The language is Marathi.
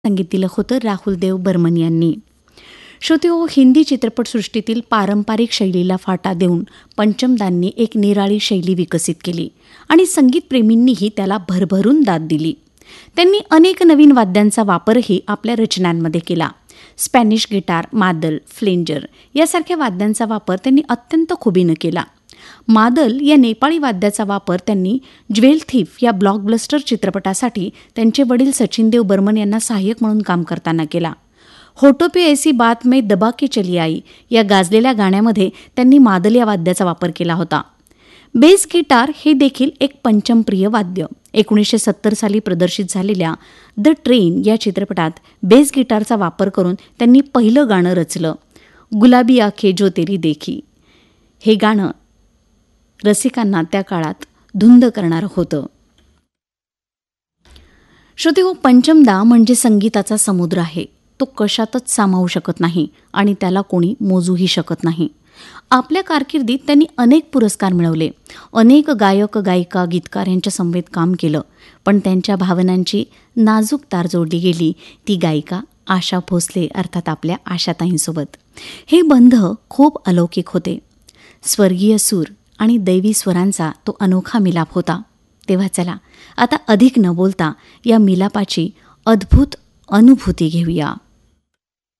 संगीत दिलं होतं राहुल देव बर्मन यांनी. श्रोतेहो, हिंदी चित्रपटसृष्टीतील पारंपरिक शैलीला फाटा देऊन पंचमदांनी एक निराळी शैली विकसित केली आणि संगीतप्रेमींनीही त्याला भरभरून दाद दिली. त्यांनी अनेक नवीन वाद्यांचा वापरही आपल्या रचनांमध्ये केला. स्पॅनिश गिटार, मादल, फ्लेंजर यासारख्या वाद्यांचा वापर त्यांनी अत्यंत खुबीनं केला. मादल या नेपाळी वाद्याचा वापर त्यांनी ज्वेल थीफ या ब्लॉकबस्टर चित्रपटासाठी त्यांचे वडील सचिन देव बर्मन यांना सहाय्यक म्हणून काम करताना केला. होठों पे ऐसी बात में दबा के चली आई या गाजलेल्या गाण्यामध्ये त्यांनी मादल या वाद्याचा वापर केला होता. बेस गिटार हे देखील एक पंचमप्रिय वाद्य. 1970 साली प्रदर्शित झालेल्या द ट्रेन या चित्रपटात बेस गिटारचा वापर करून त्यांनी पहिलं गाणं रचलं, गुलाबी आंखें जो तेरी देखी. हे गाणं रसिकांना त्या काळात धुंद करणारं होतं. श्रोतेहो, पंचमदा म्हणजे संगीताचा समुद्र आहे. तो कशातच सामावू शकत नाही आणि त्याला कोणी मोजूही शकत नाही. आपल्या कारकिर्दीत त्यांनी अनेक पुरस्कार मिळवले, अनेक गायक, गायिका, गीतकार यांच्या समवेत काम केलं. पण त्यांच्या भावनांची नाजूक तार जोडली गेली ती गायिका आशा भोसले अर्थात आपल्या आशाताईंसोबत. हे बंध खूप अलौकिक होते. स्वर्गीय सूर आणि दैवी स्वरांचा तो अनोखा मिलाप होता. तेव्हा चला आता अधिक न बोलता या मिलापाची अद्भुत अनुभूती घेऊया.